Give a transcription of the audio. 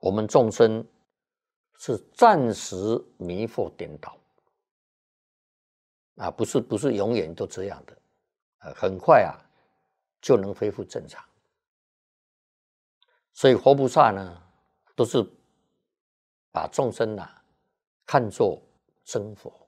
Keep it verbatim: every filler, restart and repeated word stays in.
我们众生是暂时迷惑颠倒啊，不是不是永远都这样的，呃，很快啊就能恢复正常。所以活菩萨呢，都是把众生啊看作真佛。